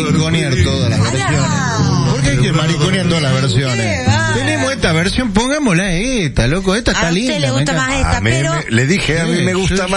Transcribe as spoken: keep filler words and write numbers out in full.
mariconear todas las versiones? ¿Por qué hay que mariconear todas las versiones? Tenemos esta versión, pongámosla esta, loco, esta está linda. A usted le gusta más esta, a mí pero... me, le dije, a mí me gusta sí, más